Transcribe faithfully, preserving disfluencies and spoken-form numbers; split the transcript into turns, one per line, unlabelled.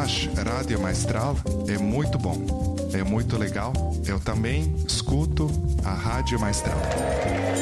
acho Rádio Maestral é muito bom, é muito legal. Eu também escuto a Rádio Maestral.